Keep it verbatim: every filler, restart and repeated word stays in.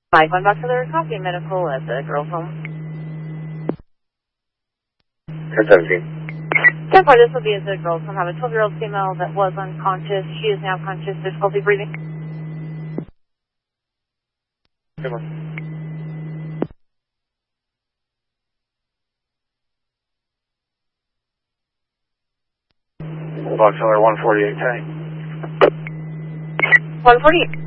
Mike, one back to their coffee medical at the girls' home. ten seventeen. ten four, this will be at the girls' home. Have a twelve-year-old female that was unconscious. She is now conscious, difficulty breathing. Come on. Box number one forty-eight, K. one forty-eight.